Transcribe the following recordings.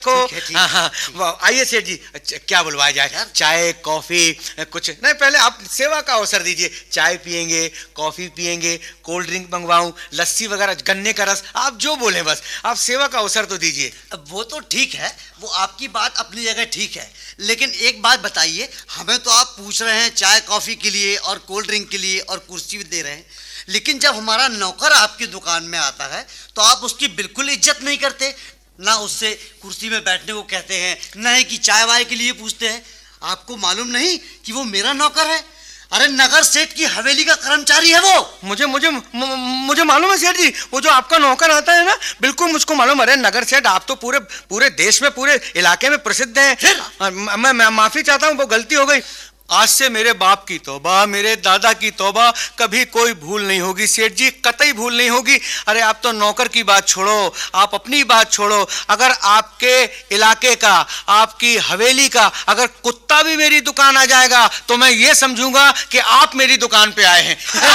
को। हाँ हाँ, आइए सेठ जी, क्या बुलवाया जाए? चाय कॉफी कुछ नहीं, पहले आप सेवा का अवसर दीजिए। चाय पियेंगे, कॉफी पियेंगे, कोल्ड ड्रिंक मंगवाऊं, लस्सी वगैरह, गन्ने का रस, आप जो बोले बस, आप सेवा का अवसर तो दीजिए। वो तो ठीक है, वो आपकी बात अपनी जगह ठीक है, लेकिन एक बात बताइए, हमें तो आप पूछ रहे हैं चाय कॉफी के लिए और कोल्ड ड्रिंक के लिए और कुर्सी भी दे रहे हैं, लेकिन जब हमारा नौकर आपकी दुकान में आता है तो आप उसकी बिल्कुल इज्जत नहीं करते, ना उससे कुर्सी में बैठने को कहते हैं, ना ही कि चाय वाय के लिए पूछते हैं। आपको मालूम नहीं कि वो मेरा नौकर है? अरे नगर सेठ की हवेली का कर्मचारी है वो। मुझे मालूम है सेठ जी, वो जो आपका नौकर आता है ना, बिल्कुल मुझको मालूम। अरे नगर सेठ, आप तो पूरे देश में, पूरे इलाके में प्रसिद्ध हैं। मैं माफी चाहता हूँ, वो गलती हो गई। आज से मेरे बाप की तौबा, मेरे दादा की तौबा, कभी कोई भूल नहीं होगी सेठ जी, कतई भूल नहीं होगी। अरे आप तो नौकर की बात छोड़ो, आप अपनी बात छोड़ो, अगर आपके इलाके का, आपकी हवेली का अगर कुत्ता भी मेरी दुकान आ जाएगा तो मैं ये समझूंगा कि आप मेरी दुकान पे आए हैं।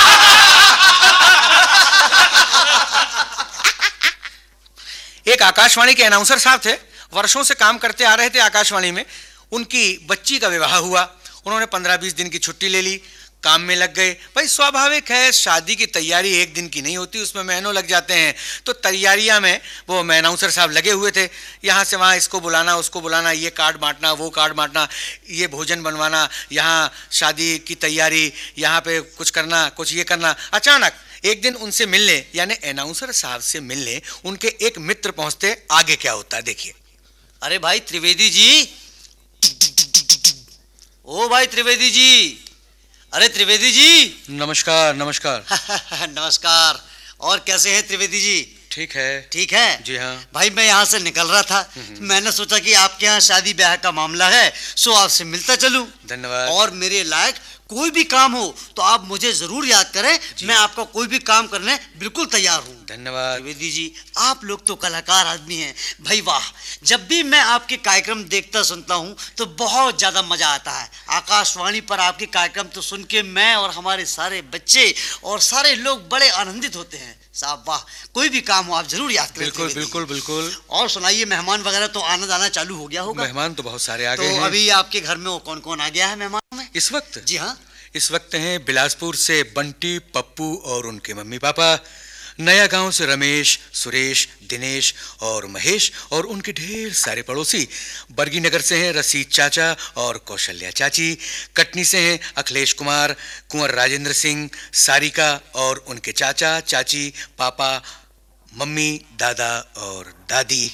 एक आकाशवाणी के अनाउंसर साहब थे, वर्षों से काम करते आ रहे थे आकाशवाणी में। उनकी बच्ची का विवाह हुआ, उन्होंने 15-20 दिन की छुट्टी ले ली, काम में लग गए। भाई स्वाभाविक है, शादी की तैयारी एक दिन की नहीं होती, उसमें महीनों लग जाते हैं। तो तैयारियां में वो अनाउंसर साहब लगे हुए थे, यहाँ से वहाँ इसको बुलाना, उसको बुलाना, ये कार्ड बांटना, वो कार्ड बांटना, ये भोजन बनवाना, यहाँ शादी की तैयारी, यहाँ पे कुछ करना, कुछ ये करना। अचानक एक दिन उनसे मिलने, यानी अनाउंसर साहब से मिलने उनके एक मित्र पहुंचते। आगे क्या होता है देखिए। अरे भाई त्रिवेदी जी, ओ भाई त्रिवेदी जी, अरे त्रिवेदी जी। नमस्कार। नमस्कार। नमस्कार। और कैसे हैं त्रिवेदी जी? ठीक है। ठीक है जी हाँ भाई, मैं यहाँ से निकल रहा था, मैंने सोचा कि आपके यहाँ शादी ब्याह का मामला है, सो आपसे मिलता चलूं। धन्यवाद। और मेरे लायक कोई भी काम हो तो आप मुझे जरूर याद करें, मैं आपका कोई भी काम करने बिल्कुल तैयार हूँ। धन्यवाद। त्रिवेदी जी, आप लोग तो कलाकार आदमी हैं भाई, वाह। जब भी मैं आपके कार्यक्रम देखता सुनता हूँ तो बहुत ज्यादा मजा आता है। आकाशवाणी पर आपके कार्यक्रम तो सुन के मैं और हमारे सारे बच्चे और सारे लोग बड़े आनंदित होते हैं। साहब वाह, कोई भी काम हो आप जरूर याद करें। बिल्कुल बिल्कुल बिल्कुल। और सुनाइए, मेहमान वगैरह तो आना जाना चालू हो गया होगा? मेहमान तो बहुत सारे आ गए हैं। तो अभी आपके घर में वो कौन कौन आ गया है मेहमान में इस वक्त? जी हाँ, इस वक्त हैं बिलासपुर से बंटी, पप्पू और उनके मम्मी पापा, नया गांव से रमेश, सुरेश, दिनेश और महेश और उनके ढेर सारे पड़ोसी, बरगी नगर से हैं रसीद चाचा और कौशल्या चाची, कटनी से हैं अखिलेश कुमार, कुंवर राजेंद्र सिंह, सारिका और उनके चाचा चाची, पापा, मम्मी, दादा और दादी।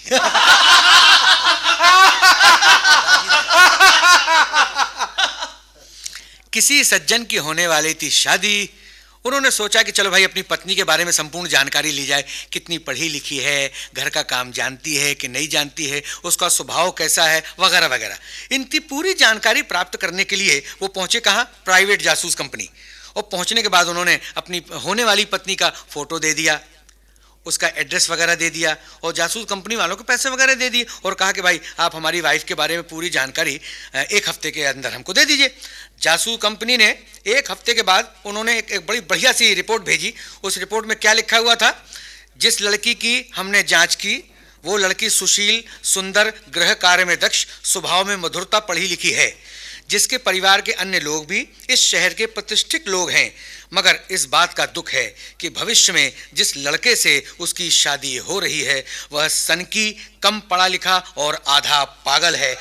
किसी सज्जन की होने वाली थी शादी। उन्होंने सोचा कि चलो भाई अपनी पत्नी के बारे में संपूर्ण जानकारी ली जाए, कितनी पढ़ी लिखी है, घर का काम जानती है कि नहीं जानती है, उसका स्वभाव कैसा है, वगैरह वगैरह। इनकी पूरी जानकारी प्राप्त करने के लिए वो पहुंचे कहाँ? प्राइवेट जासूस कंपनी। और पहुंचने के बाद उन्होंने अपनी होने वाली पत्नी का फोटो दे दिया, उसका एड्रेस वगैरह दे दिया और जासूस कंपनी वालों को पैसे वगैरह दे दिए और कहा कि भाई आप हमारी वाइफ के बारे में पूरी जानकारी 1 हफ्ते के अंदर हमको दे दीजिए। जासूस कंपनी ने 1 हफ्ते के बाद उन्होंने एक बड़ी बढ़िया सी रिपोर्ट भेजी। उस रिपोर्ट में क्या लिखा हुआ था? जिस लड़की की हमने जांच की वो लड़की सुशील, सुंदर, गृह कार्य में दक्ष, स्वभाव में मधुरता, पढ़ी लिखी है, जिसके परिवार के अन्य लोग भी इस शहर के प्रतिष्ठित लोग हैं, मगर इस बात का दुख है कि भविष्य में जिस लड़के से उसकी शादी हो रही है वह सनकी, कम पढ़ा लिखा और आधा पागल है।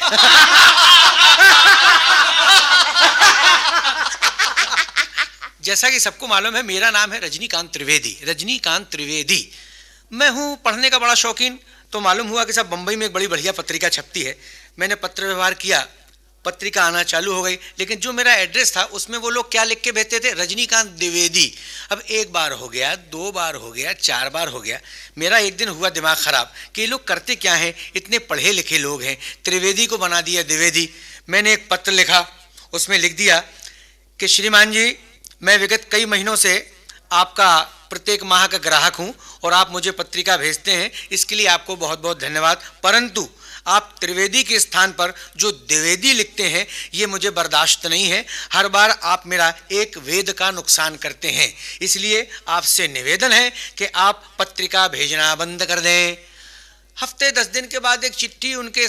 जैसा कि सबको मालूम है, मेरा नाम है रजनीकांत त्रिवेदी। रजनीकांत त्रिवेदी। मैं हूँ पढ़ने का बड़ा शौकीन। तो मालूम हुआ कि सब बंबई में एक बड़ी बढ़िया पत्रिका छपती है। मैंने पत्र व्यवहार किया, पत्रिका आना चालू हो गई, लेकिन जो मेरा एड्रेस था उसमें वो लोग क्या लिख के भेजते थे? रजनीकांत द्विवेदी। अब 1 बार हो गया, 2 बार हो गया, 4 बार हो गया। मेरा एक दिन हुआ दिमाग खराब कि ये लोग करते क्या हैं, इतने पढ़े लिखे लोग हैं, त्रिवेदी को बना दिया द्विवेदी। मैंने एक पत्र लिखा, उसमें लिख दिया कि श्रीमान जी, मैं विगत कई महीनों से आपका प्रत्येक माह का ग्राहक हूं और आप मुझे पत्रिका भेजते हैं, इसके लिए आपको बहुत बहुत धन्यवाद, परंतु आप त्रिवेदी के स्थान पर जो द्विवेदी लिखते हैं ये मुझे बर्दाश्त नहीं है। हर बार आप मेरा एक वेद का नुकसान करते हैं, इसलिए आपसे निवेदन है कि आप पत्रिका भेजना बंद कर दें। हफ्ते 10 दिन के बाद एक चिट्ठी उनके